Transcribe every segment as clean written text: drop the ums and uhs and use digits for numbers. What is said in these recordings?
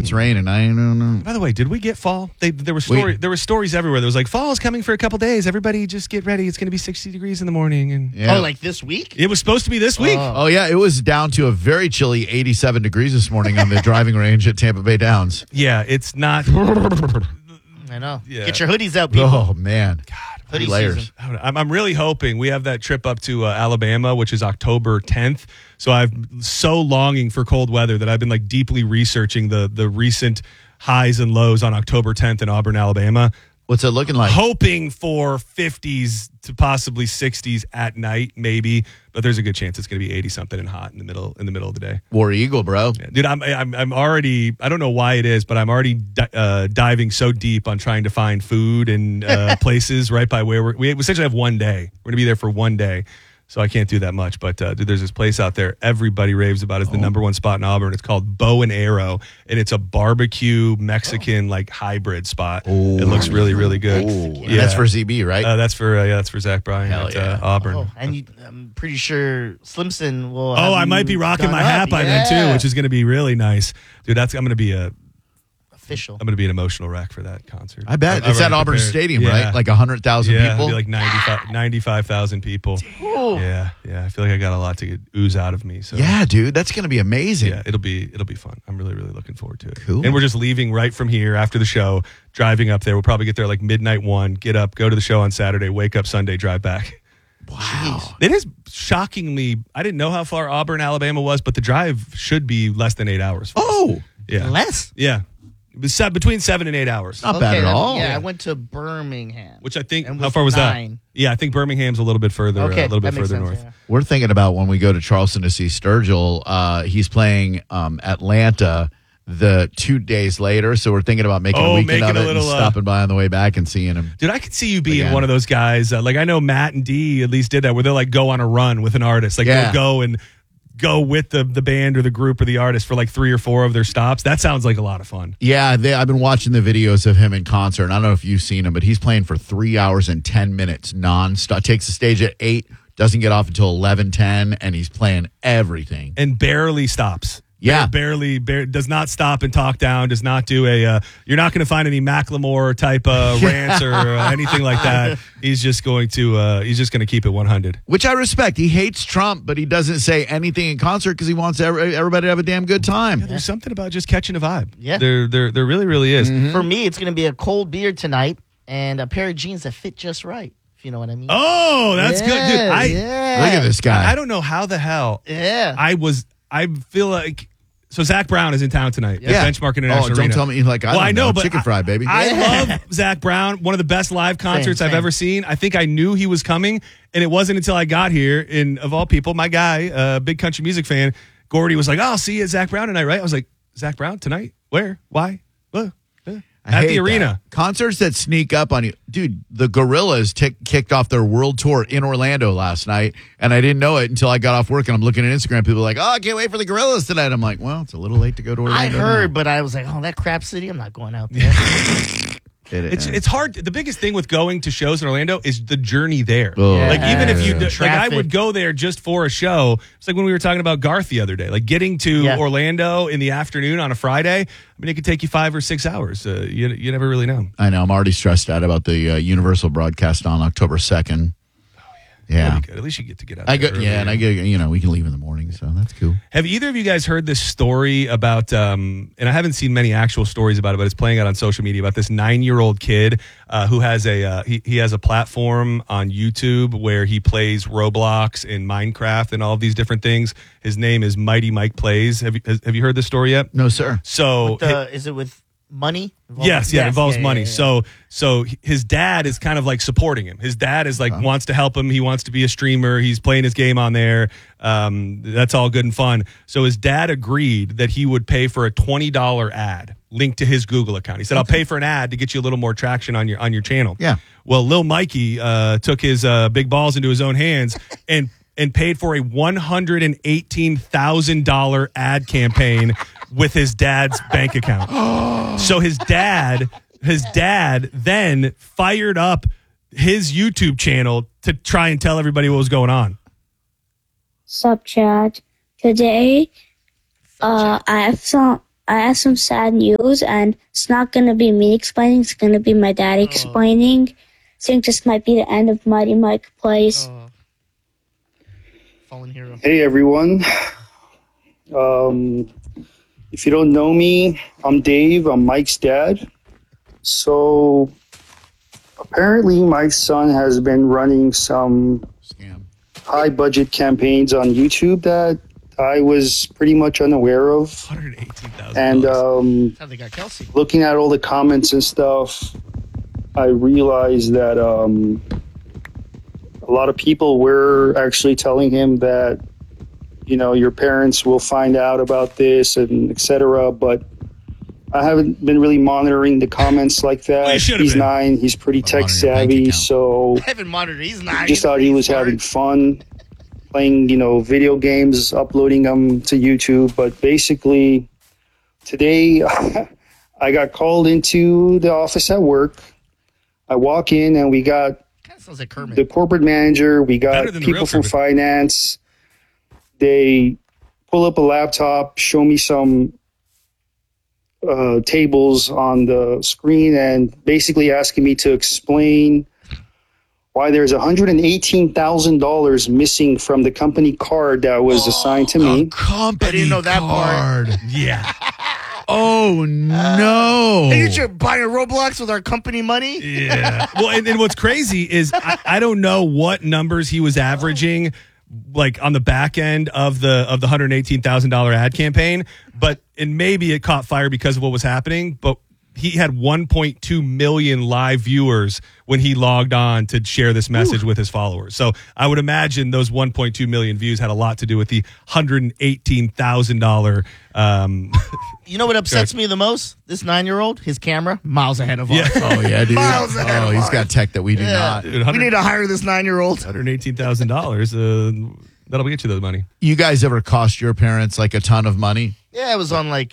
it's raining. I don't know. By the way, did we get fall? There were stories everywhere. There was like, fall's coming for a couple days. Everybody just get ready. It's going to be 60 degrees in the morning. And Oh, like this week? it was supposed to be this week. Oh, yeah. It was down to a very chilly 87 degrees this morning on the driving range at Tampa Bay Downs. Yeah, it's not. I know. Yeah. Get your hoodies out, people. Oh, man. Hoodie layers. season. I'm really hoping we have that trip up to Alabama, which is October 10th. So I'm so longing for cold weather that I've been like deeply researching the recent highs and lows on October 10th in Auburn, Alabama. What's it looking like? Hoping for 50s to possibly 60s at night, maybe, but there's a good chance it's going to be 80 something and hot in the middle of the day. War Eagle, bro. Yeah, dude, I'm already. I don't know why it is, but I'm already diving so deep on trying to find food and places right by where we essentially have one day. We're gonna be there for one day. So I can't do that much, but dude, there's this place out there everybody raves about. It's the number one spot in Auburn. It's called Bow and Arrow, and it's a barbecue Mexican like hybrid spot. It looks really, really good. Yeah. That's for ZB, right? That's for Zach Bryan at Auburn. Oh, and I'm pretty sure Slimson will. Oh, I might be rocking my hat by then too, which is going to be really nice, dude. I'm going to be official. I'm going to be an emotional wreck for that concert. I bet. It's at Auburn Stadium, right? Like 100,000 people? people? It'll be like 95,000 people. Yeah. I feel like I got a lot to ooze out of me. So yeah, dude. That's going to be amazing. Yeah, it'll be fun. I'm really, really looking forward to it. Cool. And we're just leaving right from here after the show, driving up there. We'll probably get there like midnight 1, get up, go to the show on Saturday, wake up Sunday, drive back. Wow. Jeez. It is shockingly, I didn't know how far Auburn, Alabama was, but the drive should be less than 8 hours. Oh. Yeah. Less? Yeah. It was between 7 and 8 hours. Not bad at all. Yeah, I went to Birmingham. Which I think, and how far was 9. that? Yeah, I think Birmingham's a little bit further, Okay, a little bit that makes further sense, north. yeah. We're thinking about when we go to Charleston to see Sturgill. He's playing Atlanta the 2 days later, so we're thinking about making a weekend of it and stopping by on the way back and seeing him. Dude, I could see you being one of those guys. Like I know Matt and Dee at least did that, where they'll like go on a run with an artist. Like they'll go with the band or the group or the artist for like 3 or 4 of their stops. That sounds like a lot of fun. Yeah, I've been watching the videos of him in concert. And I don't know if you've seen him, but he's playing for 3 hours and 10 minutes nonstop. Takes the stage at 8, doesn't get off until 11:10, and he's playing everything. And barely stops. Yeah. Barely does not stop and talk down, does not do you're not going to find any Macklemore type rants or anything like that. He's just going to keep it 100. Which I respect. He hates Trump, but he doesn't say anything in concert because he wants everybody to have a damn good time. Yeah, there's something about just catching a vibe. Yeah. There really, really is. Mm-hmm. For me, it's going to be a cold beer tonight and a pair of jeans that fit just right, if you know what I mean. Oh, that's good, dude. Look at this guy. I don't know how the hell I feel like so Zach Brown is in town tonight at Benchmark International don't Arena. tell me like I know, but chicken fried, baby. I love Zach Brown, one of the best live concerts I've ever seen. I think I knew he was coming, and it wasn't until I got here, and of all people, my guy, big country music fan, Gordy was like, "Oh, I'll see you at Zach Brown tonight, right?" I was like, "Zach Brown tonight? Where? Why? At the arena." Concerts that sneak up on you. Dude, the Gorillaz kicked off their world tour in Orlando last night, and I didn't know it until I got off work, and I'm looking at Instagram. People are like, "Oh, I can't wait for the Gorillaz tonight." I'm like, well, it's a little late to go to Orlando. I heard, but I was like, oh, that crap city, I'm not going out there. It's hard. The biggest thing with going to shows in Orlando is the journey there. Oh, like even if you Traffic. like, I would go there just for a show. It's like when we were talking about Garth the other day. Like getting to Orlando in the afternoon on a Friday. I mean, it could take you 5 or 6 hours. You never really know. I know. I'm already stressed out about the Universal broadcast on October 2nd. Yeah. At least you get to get out there. And I get, we can leave in the morning, so that's cool. Have either of you guys heard this story about, and I haven't seen many actual stories about it, but it's playing out on social media about this 9-year-old kid who has he has a platform on YouTube where he plays Roblox and Minecraft and all of these different things. His name is Mighty Mike Plays. Have you heard this story yet? No, sir. So Is it with money? Yes, it involves money. Yeah. So his dad is kind of like supporting him. His dad is like wants to help him. He wants to be a streamer. He's playing his game on there. That's all good and fun. So his dad agreed that he would pay for a $20 ad linked to his Google account. He said, "I'll pay for an ad to get you a little more traction on your channel." Yeah. Well, Lil Mikey took his big balls into his own hands and paid for a $118,000 ad campaign with his dad's bank account. So his dad then fired up his YouTube channel to try and tell everybody what was going on. Sup, Chad. Today, I have some I have some sad news, and it's not going to be me explaining. It's going to be my dad explaining. I think this might be the end of Mighty Mike Plays. Fallen hero. Hey, everyone. If you don't know me, I'm Dave. I'm Mike's dad. So apparently my son has been running some high-budget campaigns on YouTube that I was pretty much unaware of. $118,000. And How they got Kelsey. looking at all the comments and stuff, I realized that a lot of people were actually telling him that, you know, your parents will find out about this and et cetera. But I haven't been really monitoring the comments like that. Well, you should have He's been. 9. He's pretty tech monitoring your bank savvy. account. So I haven't monitored. He's not. just thought he was having fun playing, you know, video games, uploading them to YouTube. But basically, today I got called into the office at work. I walk in and we got Kind of sounds like Kermit. the corporate manager. We got Better than the real people from Kermit. finance. They pull up a laptop, show me some tables on the screen, and basically asking me to explain why there's $118,000 missing from the company card that was assigned to me. Company I didn't know that part. card. Yeah. Oh no! Hey, you're buying Roblox with our company money? Yeah. Well, and what's crazy is I don't know what numbers he was averaging, like on the back end of the $118,000 ad campaign, and maybe it caught fire because of what was happening, but he had 1.2 million live viewers when he logged on to share this message with his followers. So I would imagine those 1.2 million views had a lot to do with the $118,000. You know what upsets me the most? This 9-year-old, his camera, miles ahead of Yeah. ours. Oh yeah, dude. Miles ahead Oh, of he's ours. got tech that we do Yeah. not. Dude, We need to hire this 9-year-old. $118,000. That'll get you the money. You guys ever cost your parents like a ton of money? Yeah, it was on like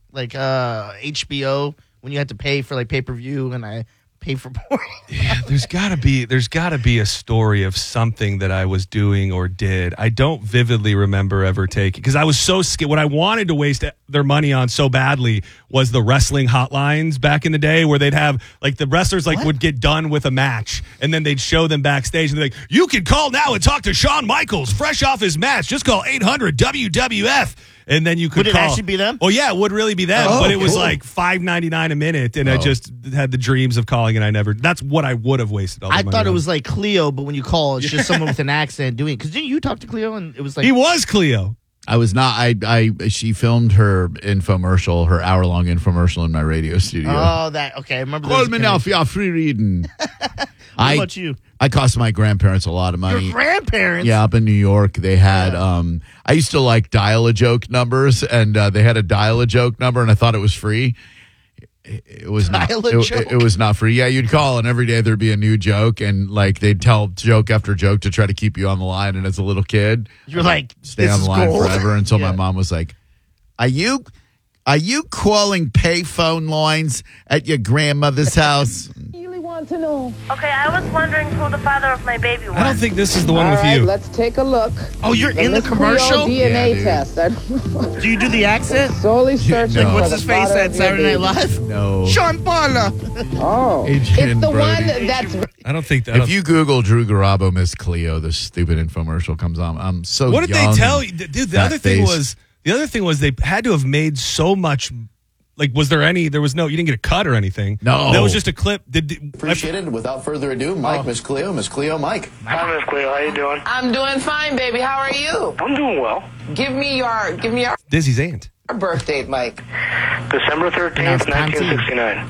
HBO when you had to pay for like pay-per-view, and I paid for porn. Yeah, there's gotta be a story of something that I was doing or did. I don't vividly remember ever taking, because I was so scared. What I wanted to waste their money on so badly was the wrestling hotlines back in the day, where they'd have like the wrestlers would get done with a match and then they'd show them backstage and they're like, you can call now and talk to Shawn Michaels fresh off his match. Just call 800 WWF. And then you could Would it call. actually be them? Oh yeah, it would really be them. Oh, but it was cool. like $5.99 a minute, and I just had the dreams of calling, and I never. That's what I would have wasted all the I money thought it on. was like Cleo, but when you call, it's just someone with an accent doing it. Because didn't you talk to Cleo and it was like, He was Cleo. I was not. She filmed her infomercial, her hour-long infomercial in my radio studio. oh, that, okay, I remember Call those me now for your free reading. What about you? I cost my grandparents a lot of money. Your grandparents? Yeah, up in New York, they had. I used to like dial a joke numbers, and they had a dial a joke number, and I thought it was free. It was Dial not. a It, joke? it was not free. Yeah, you'd call, and every day there'd be a new joke, and like they'd tell joke after joke to try to keep you on the line. And as a little kid, You're like, stay this on the is line gold. forever until Yeah. my mom was like, "Are you calling payphone lines at your grandmother's house?" Okay, I was wondering who the father of my baby was. I don't think this is the one All with right, you. let's take a look. Oh, you're in the Miss commercial? Cleo DNA Yeah, dude. test. I Do you do the accent? solely searching no. for What's the his face father at of your Saturday Night baby. Live? No. Sean Paula. Oh, Adrian it's the Brody. one that's I don't think that. If you Google Drew Garabo, Miss Cleo, this stupid infomercial comes on. I'm so. what did they young tell and you, dude? fat The other thing was they had to have made so much. Like, was there any? There was no. You didn't get a cut or anything. No. that was just a clip. Appreciate it. Without further ado, Mike, Miss Cleo, Mike. Hi, Miss Cleo. How you doing? I'm doing fine, baby. How are you? I'm doing well. Give me your Dizzy's aunt. birth date, Mike. December Now 13th, it's time to- 1969.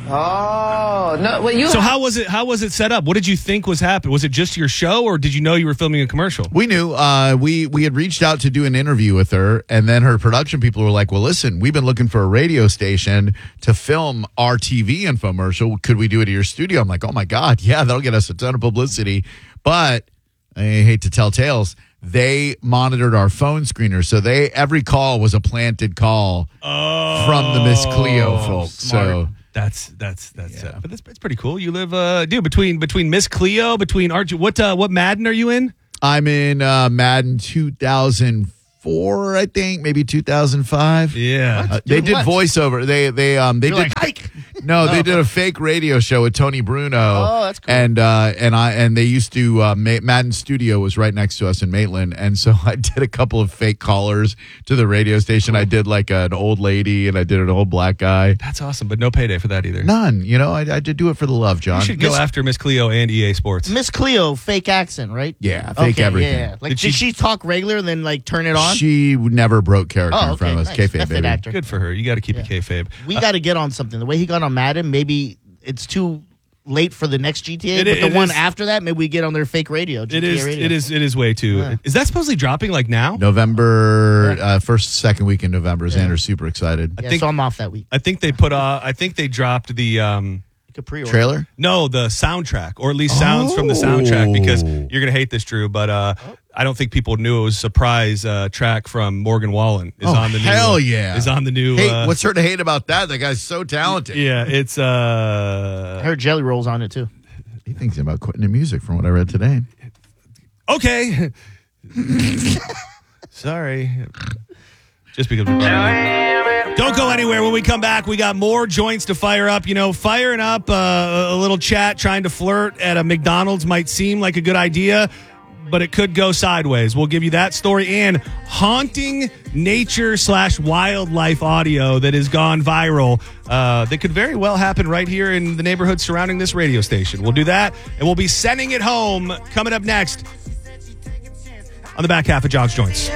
Oh no! Well, you. So how was it? How was it set up? What did you think was happening? Was it just your show, or did you know you were filming a commercial? We knew. We had reached out to do an interview with her, and then her production people were like, "Well, listen, we've been looking for a radio station to film our TV infomercial. Could we do it at your studio?" I'm like, "Oh my god, yeah, that'll get us a ton of publicity." But I hate to tell tales. They monitored our phone screener, so every call was a planted call from the Miss Cleo folks. So That's but that's pretty cool. You live, dude, between Miss Cleo, between Archie. What Madden are you in? I'm in Madden 2004. 2004, I think, maybe 2005. Yeah. They Doing did what? voiceover. They You're did like, hike. no, they did a fake radio show with Tony Bruno. Oh, that's cool. And they used to Madden Studio was right next to us in Maitland, and so I did a couple of fake callers to the radio station. I did like an old lady, and I did an old black guy. That's awesome, but no payday for that either. None, I did do it for the love, John. You should go after Miss Cleo and EA Sports. Miss Cleo, fake accent, right? Yeah, fake everything. Yeah. Like, did she talk regular and then like turn it on? She never broke character Oh, in front okay, of us. nice. Kayfabe, Method baby. actor. Good for her. You got to keep it kayfabe. We got to get on something. The way he got on Madden, maybe it's too late for the next GTA, but the one after that, maybe we get on their fake radio. GTA radio. It is way too. Yeah. Is that supposedly dropping like now? November, second week in November. Xander's super excited. Yeah, so I'm off that week. I think they dropped the You could pre-order. Trailer? no, the soundtrack, or at least sounds from the soundtrack, because you're gonna hate this, Drew, but I don't think people knew it was a surprise track from Morgan Wallen is on the new. Hell yeah. Is on the new. Hey, what's there to hate about that? That guy's so talented. Yeah, it's I heard Jelly Roll's on it too. He thinks about quitting the music from what I read today. okay. Sorry. Just because we don't go anywhere. When we come back, we got more joints to fire up. Firing up a little chat, trying to flirt at a McDonald's might seem like a good idea, but it could go sideways. We'll give you that story and haunting nature/wildlife audio that has gone viral that could very well happen right here in the neighborhood surrounding this radio station. We'll do that, and we'll be sending it home coming up next on the back half of John's Joints.